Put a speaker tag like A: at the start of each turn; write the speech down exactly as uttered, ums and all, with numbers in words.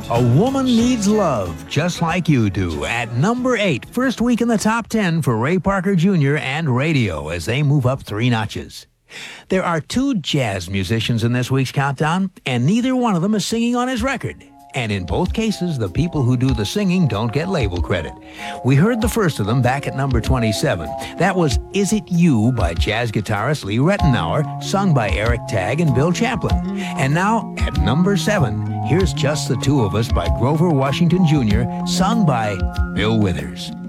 A: A Woman Needs Love, Just Like You Do, at number eight. First week in the top ten for Ray Parker Junior and Radio as they move up three notches. There are two jazz musicians in this week's countdown, and neither one of them is singing on his record. And in both cases, the people who do the singing don't get label credit. We heard the first of them back at number twenty-seven. That was Is It You by jazz guitarist Lee Rettenauer, sung by Eric Tagg and Bill Champlin. And now, at number seven, here's Just the Two of Us by Grover Washington Junior, sung by Bill Withers.